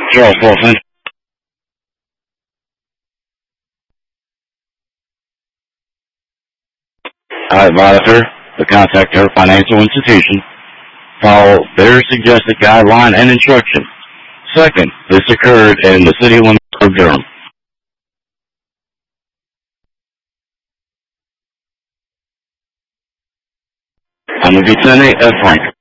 Charles Wilson. I advise her to contact her financial institution, follow their suggested guideline and instruction. Second, this occurred in the city limits of Durham. I'm a Vicente F. Frank.